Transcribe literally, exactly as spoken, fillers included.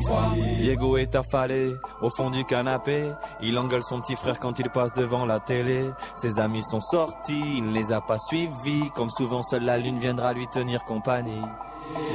fois. Diego est affalé au fond du canapé. Il engueule son petit frère quand il passe devant la télé. Ses amis sont sortis, il ne les a pas suivis. Comme souvent, seule la lune viendra lui tenir compagnie.